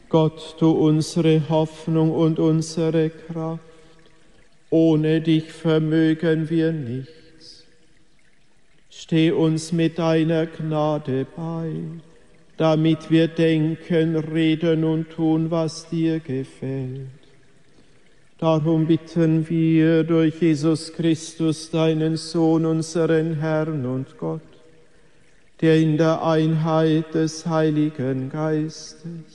Gott, du unsere Hoffnung und unsere Kraft, ohne dich vermögen wir nichts. Steh uns mit deiner Gnade bei, damit wir denken, reden und tun, was dir gefällt. Darum bitten wir durch Jesus Christus, deinen Sohn, unseren Herrn und Gott, der in der Einheit des Heiligen Geistes